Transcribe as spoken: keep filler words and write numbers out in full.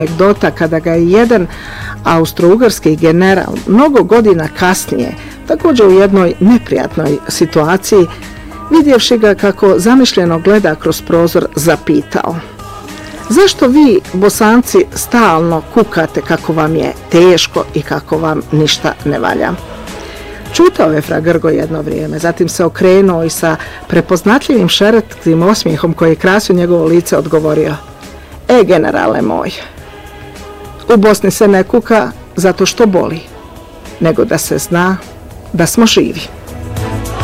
Anegdota kada ga je jedan austro-ugarski general mnogo godina kasnije, također u jednoj neprijatnoj situaciji, vidjevši ga kako zamišljeno gleda kroz prozor, zapitao: zašto vi, Bosanci, stalno kukate kako vam je teško i kako vam ništa ne valja? Čutao je fra Grgo jedno vrijeme, zatim se okrenuo i sa prepoznatljivim šeretkim osmijehom koji je krasio njegovo lice odgovorio: e, generale moj, u Bosni se ne kuka zato što boli, nego da se zna da smo živi.